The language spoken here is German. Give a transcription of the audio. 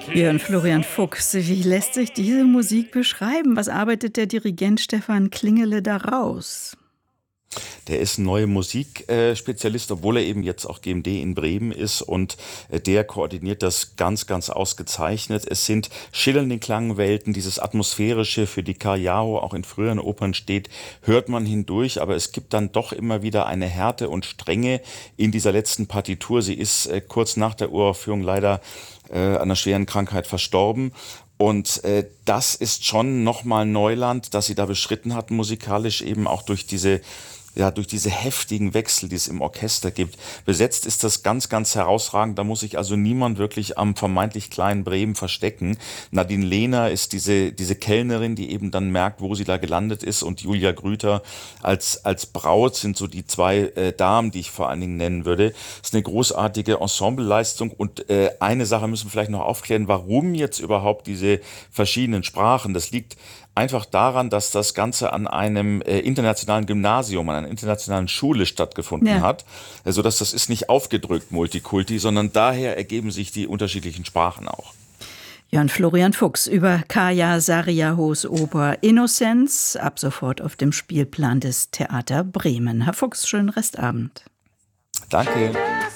Jörn Florian Fuchs, wie lässt sich diese Musik beschreiben? Was arbeitet der Dirigent Stefan Klingele daraus? Der ist ein neue Musikspezialist, obwohl er eben jetzt auch GMD in Bremen ist und der koordiniert das ganz, ganz ausgezeichnet. Es sind schillernde Klangwelten, dieses Atmosphärische, für die Callao auch in früheren Opern steht, hört man hindurch, aber es gibt dann doch immer wieder eine Härte und Strenge in dieser letzten Partitur. Sie ist kurz nach der Uraufführung leider an einer schweren Krankheit verstorben. Und das ist schon nochmal Neuland, das sie da beschritten hat, musikalisch eben auch durch diese heftigen Wechsel, die es im Orchester gibt. Besetzt ist das ganz, ganz herausragend. Da muss sich also niemand wirklich am vermeintlich kleinen Bremen verstecken. Nadine Lehner ist diese Kellnerin, die eben dann merkt, wo sie da gelandet ist. Und Julia Grüter als Braut sind so die zwei Damen, die ich vor allen Dingen nennen würde. Das ist eine großartige Ensembleleistung. Und eine Sache müssen wir vielleicht noch aufklären, warum jetzt überhaupt diese verschiedenen Sprachen. Das liegt einfach daran, dass das Ganze an einem internationalen Gymnasium, an einer internationalen Schule stattgefunden Ja. hat, sodass das ist nicht aufgedrückt Multikulti, sondern daher ergeben sich die unterschiedlichen Sprachen auch. Jörn Florian Fuchs über Kaya Sarriahos Oper Innocenz, ab sofort auf dem Spielplan des Theater Bremen. Herr Fuchs, schönen Restabend. Danke.